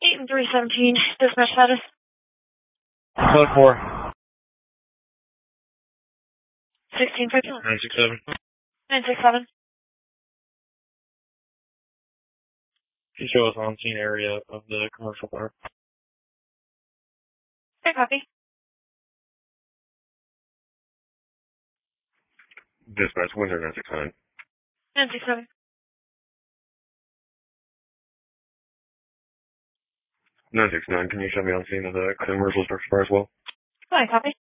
8 and 317, dispatch status. Code 4. 1650. 967. 967. Can you show us on scene area of the commercial car? Okay, copy. Dispatch, Windsor 969. 967. 969, can you show me on scene of the commercial structure car as well? Okay, copy.